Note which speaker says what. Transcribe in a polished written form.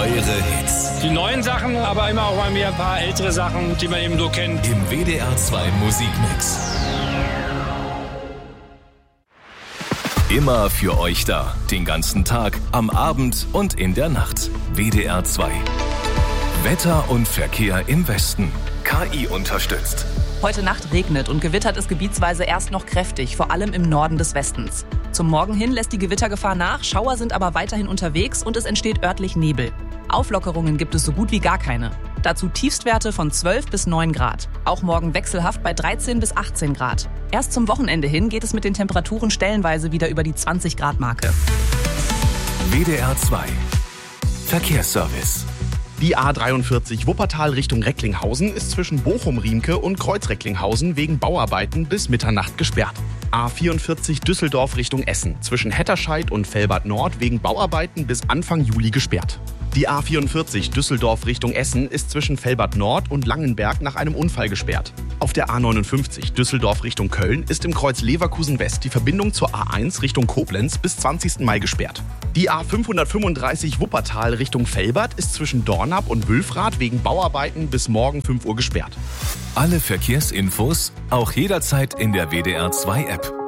Speaker 1: Eure Hits.
Speaker 2: Die neuen Sachen, aber immer auch mal mehr ein paar ältere Sachen, die man eben so kennt.
Speaker 1: Im WDR 2 Musikmix. Immer für euch da. Den ganzen Tag, am Abend und in der Nacht. WDR 2. Wetter und Verkehr im Westen. KI unterstützt.
Speaker 3: Heute Nacht regnet und gewittert es gebietsweise erst noch kräftig, vor allem im Norden des Westens. Zum Morgen hin lässt die Gewittergefahr nach, Schauer sind aber weiterhin unterwegs und es entsteht örtlich Nebel. Auflockerungen gibt es so gut wie gar keine. Dazu Tiefstwerte von 12 bis 9 Grad. Auch morgen wechselhaft bei 13 bis 18 Grad. Erst zum Wochenende hin geht es mit den Temperaturen stellenweise wieder über die 20 Grad Marke.
Speaker 1: WDR 2. Verkehrsservice.
Speaker 4: Die A43 Wuppertal Richtung Recklinghausen ist zwischen Bochum-Riemke und Kreuz-Recklinghausen wegen Bauarbeiten bis Mitternacht gesperrt. A44 Düsseldorf Richtung Essen zwischen Hetterscheid und Velbert Nord wegen Bauarbeiten bis Anfang Juli gesperrt. Die A44 Düsseldorf Richtung Essen ist zwischen Velbert Nord und Langenberg nach einem Unfall gesperrt. Auf der A59 Düsseldorf Richtung Köln ist im Kreuz Leverkusen West die Verbindung zur A1 Richtung Koblenz bis 20. Mai gesperrt. Die A535 Wuppertal Richtung Velbert ist zwischen Dornap und Wülfrath wegen Bauarbeiten bis morgen 5 Uhr gesperrt.
Speaker 1: Alle Verkehrsinfos auch jederzeit in der WDR 2 App.